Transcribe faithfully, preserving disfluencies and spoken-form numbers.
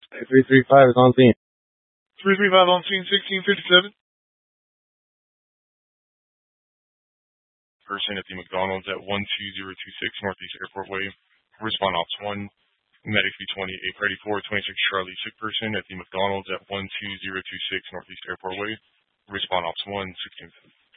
three three five is on scene. three three five on scene, sixteen fifty-seven. Person at the McDonald's at one two zero two six Northeast Airport Way. Respond ops one. Medic B twenty-eight ready for twenty-six Charlie. Sick person at the McDonald's at one two zero two six Northeast Airport Way. Respond ops one, sixteen fifty.